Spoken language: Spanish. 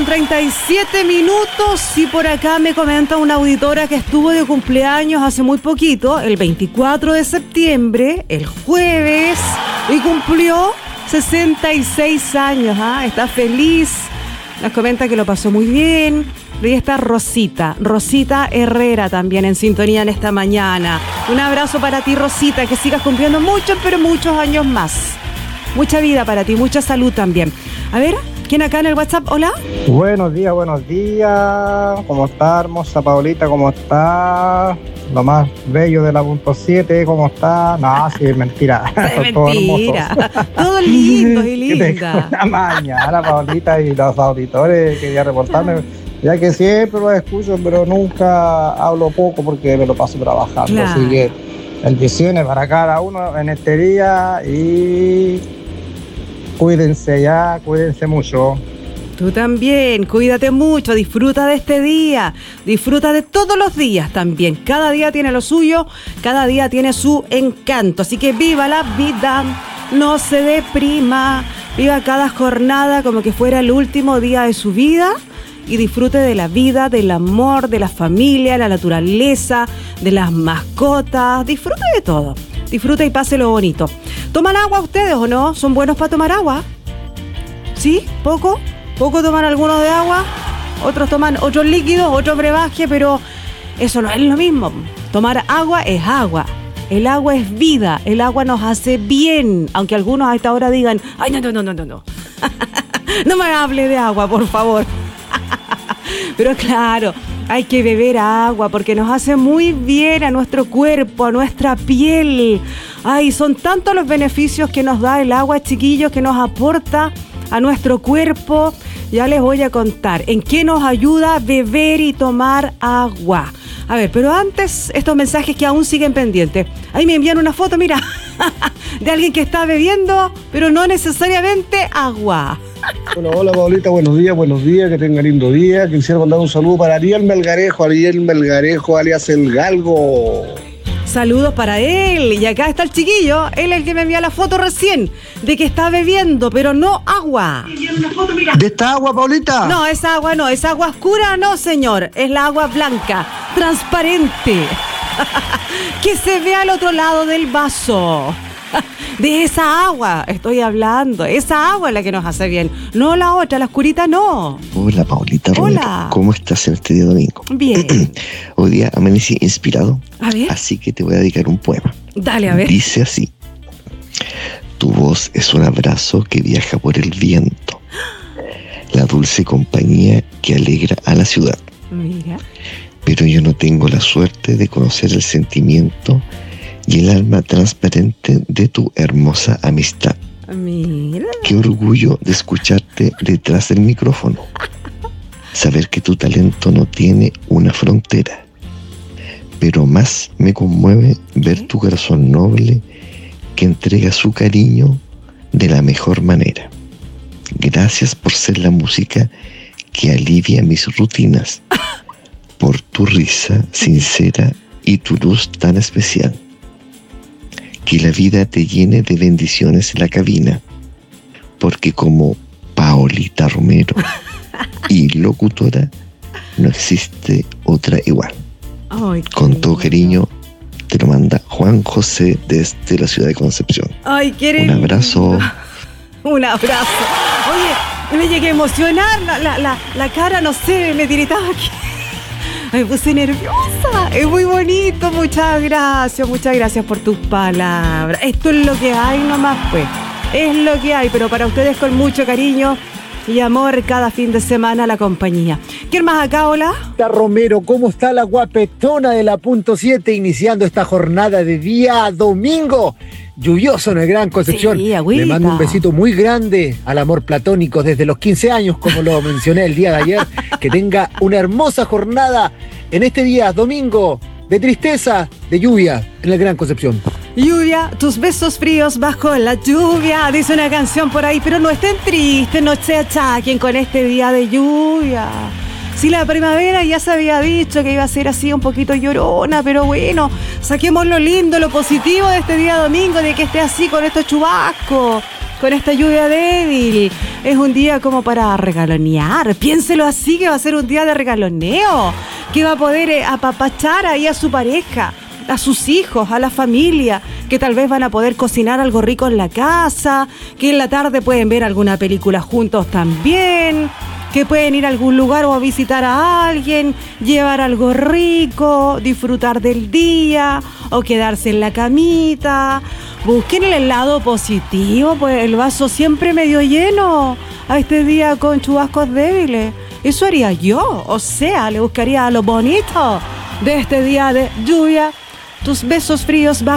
8:37 y por acá me comenta una auditora que estuvo de cumpleaños hace muy poquito, el 24 de septiembre, el jueves, y cumplió 66 años. Está feliz, nos comenta que lo pasó muy bien. Y está Rosita Herrera también en sintonía en esta mañana. Un abrazo para ti, Rosita, que sigas cumpliendo muchos, pero muchos años más. Mucha vida para ti, mucha salud también. A ver, ¿quién acá en el WhatsApp? Hola. Buenos días. ¿Cómo está, hermosa Paulita? ¿Cómo está? Lo más bello de la .7, ¿cómo está? No, sí, es mentira. Es mentira. Todo lindo y linda. Una mañana, Paulita, y los auditores, quería reportarme, ya que siempre los escucho, pero nunca hablo poco porque me lo paso trabajando. Claro. Así que bendiciones para cada uno en este día y cuídense mucho. Tú también, cuídate mucho, disfruta de este día, disfruta de todos los días también. Cada día tiene lo suyo, cada día tiene su encanto. Así que viva la vida, no se deprima, viva cada jornada como que fuera el último día de su vida y disfrute de la vida, del amor, de la familia, la naturaleza, de las mascotas. Disfrute de todo, disfrute y pase lo bonito. ¿Toman agua ustedes o no? ¿Son buenos para tomar agua? ¿Sí? ¿Poco? Poco toman algunos de agua, otros toman otros líquidos, otro brebaje, pero eso no es lo mismo. Tomar agua es agua. El agua es vida, el agua nos hace bien, aunque algunos a esta hora digan, ay, no. No me hable de agua, por favor. Pero claro, hay que beber agua porque nos hace muy bien a nuestro cuerpo, a nuestra piel. Ay, son tantos los beneficios que nos da el agua, chiquillos, que nos aporta a nuestro cuerpo. Ya les voy a contar en qué nos ayuda beber y tomar agua. A ver, pero antes, estos mensajes que aún siguen pendientes. Ahí me envían una foto, mira, de alguien que está bebiendo, pero no necesariamente agua. Hola Paulita, buenos días, que tenga lindo día. Quisiera mandar un saludo para Ariel Melgarejo, alias El Galgo. Saludos para él. Y acá está el chiquillo, él es el que me envía la foto recién, de que está bebiendo, pero no agua. ¿De esta agua, Paulita? No, esa agua no, esa agua oscura no, señor. Es la agua blanca, transparente, que se ve al otro lado del vaso. De esa agua estoy hablando, esa agua es la que nos hace bien, no la otra, la oscurita no. Hola Paulita Romero, ¿cómo estás en este día domingo? Bien. Hoy día amanecí inspirado, a ver. Así que te voy a dedicar un poema. Dale, a ver. Dice así: tu voz es un abrazo que viaja por el viento, la dulce compañía que alegra a la ciudad. Mira. Pero yo no tengo la suerte de conocer el sentimiento y el alma transparente de tu hermosa amistad. Mira. Qué orgullo de escucharte detrás del micrófono. Saber que tu talento no tiene una frontera. Pero más me conmueve ver tu corazón noble que entrega su cariño de la mejor manera. Gracias por ser la música que alivia mis rutinas, por tu risa sincera y tu luz tan especial. Que la vida te llene de bendiciones en la cabina, porque como Paulita Romero y locutora, no existe otra igual. Ay, con todo cariño, te lo manda Juan José desde la ciudad de Concepción. Ay, qué un abrazo. Un abrazo. Oye, me llegué a emocionar, la cara, no sé, me tiritaba aquí. Me puse nerviosa. Es muy bonito. Muchas gracias por tus palabras. Esto es lo que hay nomás, pues. Es lo que hay, pero para ustedes con mucho cariño y amor cada fin de semana la compañía. ¿Quién más acá? Hola. Romero, ¿cómo está la guapetona de la .7 iniciando esta jornada de día domingo? Lluvioso en el Gran Concepción. Sí, le mando un besito muy grande al amor platónico desde los 15 años, como lo mencioné el día de ayer. Que tenga una hermosa jornada en este día domingo de tristeza, de lluvia en el Gran Concepción. Lluvia, tus besos fríos bajo la lluvia, dice una canción por ahí, pero no estén tristes, no se achaquen con este día de lluvia. Si la primavera ya se había dicho que iba a ser así un poquito llorona, pero bueno, saquemos lo lindo, lo positivo de este día domingo, de que esté así con estos chubascos. con esta lluvia débil. Es un día como para regalonear. Piénselo así, que va a ser un día de regaloneo, que va a poder apapachar ahí a su pareja, a sus hijos, a la familia, que tal vez van a poder cocinar algo rico en la casa, que en la tarde pueden ver alguna película juntos también, que pueden ir a algún lugar o a visitar a alguien, llevar algo rico, disfrutar del día o quedarse en la camita. Busquen el lado positivo, pues el vaso siempre medio lleno a este día con chubascos débiles. Eso haría yo, o sea, le buscaría lo bonito de este día de lluvia. Tus besos fríos bajo